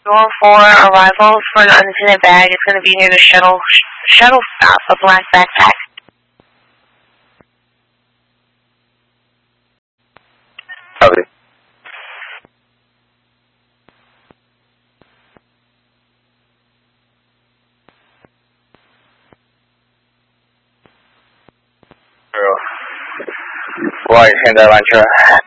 Door 4 arrivals for an unattended bag is going to be near the shuttle stop, a black backpack. Copy. White现在完车